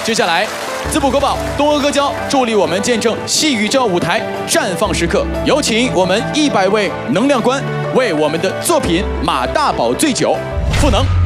接下来，淄博国宝东阿哥教助力我们见证戏宇宙舞台绽放时刻，有请我们100位能量官为我们的作品《马大宝醉酒》赋能。